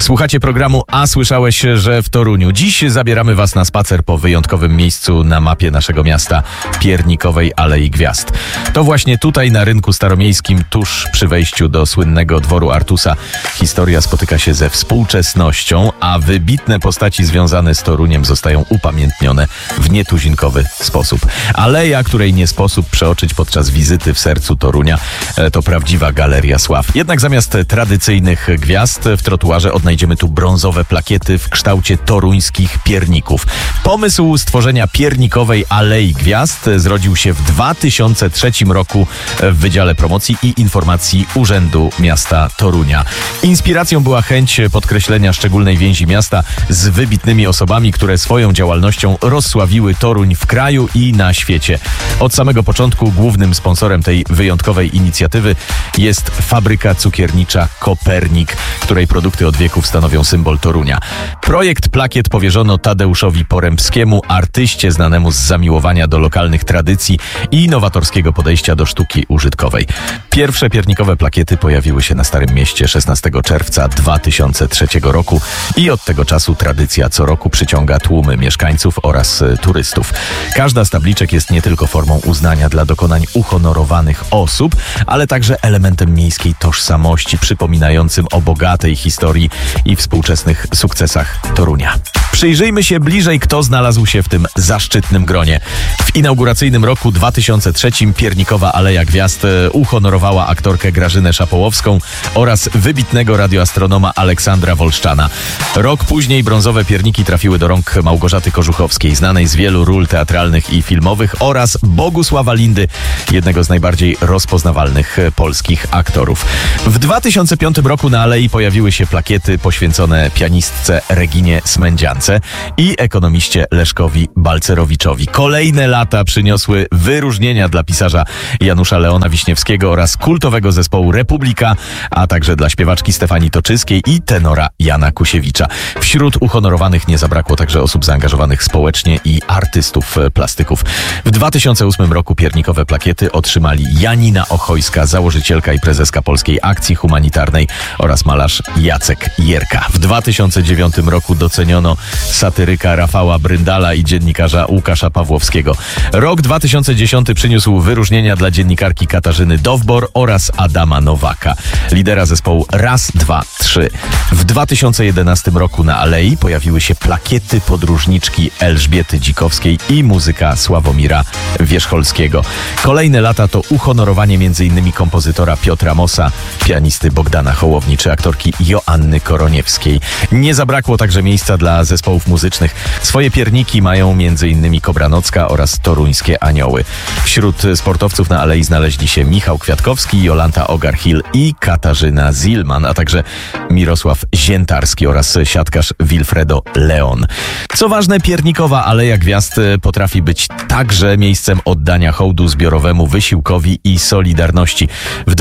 Słuchacie programu A słyszałeś, że w Toruniu. Dziś zabieramy was na spacer po wyjątkowym miejscu na mapie naszego miasta, Piernikowej Alei Gwiazd. To właśnie tutaj na rynku staromiejskim, tuż przy wejściu do słynnego dworu Artusa, historia spotyka się ze współczesnością, a wybitne postaci związane z Toruniem zostają upamiętnione w nietuzinkowy sposób. Aleja, której nie sposób przeoczyć podczas wizyty w sercu Torunia, to prawdziwa galeria sław. Jednak zamiast tradycyjnych gwiazd w trotuarze odnajdziemy tu brązowe plakiety w kształcie toruńskich pierników. Pomysł stworzenia Piernikowej Alei Gwiazd zrodził się w 2003 roku w Wydziale Promocji i Informacji Urzędu Miasta Torunia. Inspiracją była chęć podkreślenia szczególnej więzi miasta z wybitnymi osobami, które swoją działalnością rozsławiły Toruń w kraju i na świecie. Od samego początku głównym sponsorem tej wyjątkowej inicjatywy jest fabryka cukiernicza Kopernik, której produkty od wieków stanowią symbol Torunia. Projekt plakiet powierzono Tadeuszowi Porębskiemu, artyście znanemu z zamiłowania do lokalnych tradycji i nowatorskiego podejścia do sztuki użytkowej. Pierwsze piernikowe plakiety pojawiły się na Starym Mieście 16 czerwca 2003 roku i od tego czasu tradycja co roku przyciąga tłumy mieszkańców oraz turystów. Każda z tabliczek jest nie tylko formą uznania dla dokonań uhonorowanych osób, ale także elementem miejskiej tożsamości, przypominającym o bogatej historii i współczesnych sukcesach Torunia. Przyjrzyjmy się bliżej, kto znalazł się w tym zaszczytnym gronie. W inauguracyjnym roku 2003 Piernikowa Aleja Gwiazd uhonorowała aktorkę Grażynę Szapołowską oraz wybitnego radioastronoma Aleksandra Wolszczana. Rok później brązowe pierniki trafiły do rąk Małgorzaty Kożuchowskiej, znanej z wielu ról teatralnych i filmowych, oraz Bogusława Lindy, jednego z najbardziej rozpoznawalnych polskich aktorów. W 2005 roku na Alei pojawiły się plakiety poświęcone pianistce Reginie Smędziance i ekonomiście Leszkowi Balcerowiczowi. Kolejne lata przyniosły wyróżnienia dla pisarza Janusza Leona Wiśniewskiego oraz kultowego zespołu Republika, a także dla śpiewaczki Stefanii Toczyskiej i tenora Jana Kusiewicza. Wśród uhonorowanych nie zabrakło także osób zaangażowanych społecznie i artystów plastyków. W 2008 roku piernikowe plakiety otrzymali Janina Ochojska, założycielka i prezeska Polskiej Akcji Humanitarnej, oraz malarz Jacek Jerka. W 2009 roku doceniono satyryka Rafała Bryndala i dziennikarza Łukasza Pawłowskiego. Rok 2010 przyniósł wyróżnienia dla dziennikarki Katarzyny Dowbor oraz Adama Nowaka, lidera zespołu Raz, Dwa, Trzy. W 2011 roku na Alei pojawiły się plakiety podróżniczki Elżbiety Dzikowskiej i muzyka Sławomira Wierzcholskiego. Kolejne lata to uhonorowanie m.in. kompozytora Piotra Mosa, pianisty Bogdana Hołowni czy aktorki Joanny Koroniewskiej. Nie zabrakło także miejsca dla zespołów muzycznych. Swoje pierniki mają m.in. Kobranocka oraz Toruńskie Anioły. Wśród sportowców na Alei znaleźli się Michał Kwiatkowski, Jolanta Ogarhill i Katarzyna Zilman, a także Mirosław Ziętarski oraz siatkarz Wilfredo Leon. Co ważne, Piernikowa Aleja Gwiazd potrafi być także miejscem oddania hołdu zbiorowemu wysiłkowi i solidarności. W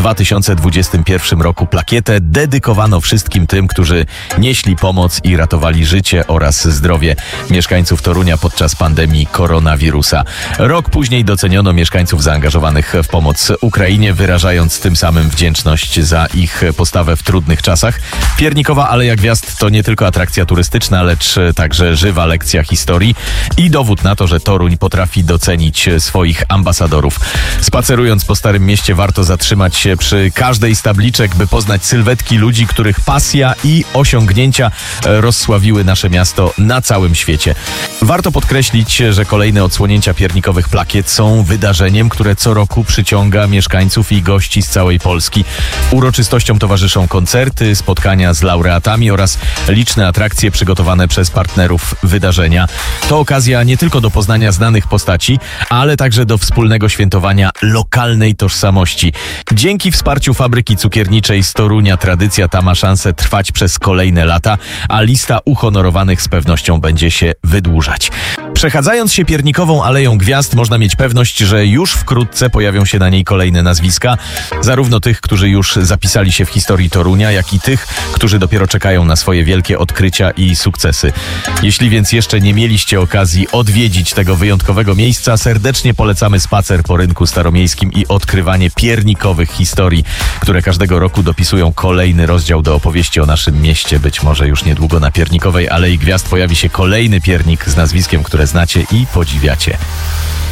2021 roku plakietę dedykowano wszystkim tym, którzy nieśli pomoc i ratowali życie oraz zdrowie mieszkańców Torunia podczas pandemii koronawirusa. Rok później doceniono mieszkańców zaangażowanych w pomoc Ukrainie, wyrażając tym samym wdzięczność za ich postawę w trudnych czasach. Piernikowa Aleja Gwiazd to nie tylko atrakcja turystyczna, lecz także żywa lekcja historii i dowód na to, że Toruń potrafi docenić swoich ambasadorów. Spacerując po Starym Mieście warto zatrzymać się przy każdej z tabliczek, by poznać sylwetki ludzi, których pasja i osiągnięcia rozsławiły nasze miasto na całym świecie. Warto podkreślić, że kolejne odsłonięcia piernikowych plakiet są wydarzeniem, które co roku przyciąga mieszkańców i gości z całej Polski. Uroczystościom towarzyszą koncerty, spotkania z laureatami oraz liczne atrakcje przygotowane przez partnerów wydarzenia. To okazja nie tylko do poznania znanych postaci, ale także do wspólnego świętowania lokalnej tożsamości. Dzięki wsparciu fabryki cukierniczej z Torunia tradycja ta ma szansę trwać przez kolejne lata, a lista uhonorowanych z pewnością będzie się wydłużać. Przechadzając się Piernikową Aleją Gwiazd można mieć pewność, że już wkrótce pojawią się na niej kolejne nazwiska, zarówno tych, którzy już zapisali się w historii Torunia, jak i tych, którzy dopiero czekają na swoje wielkie odkrycia i sukcesy. Jeśli więc jeszcze nie mieliście okazji odwiedzić tego wyjątkowego miejsca, serdecznie polecamy spacer po rynku staromiejskim i odkrywanie piernikowych historii, które każdego roku dopisują kolejny rozdział do opowieści o naszym naszym mieście. Być może już niedługo na Piernikowej Alei Gwiazd pojawi się kolejny piernik z nazwiskiem, które znacie i podziwiacie.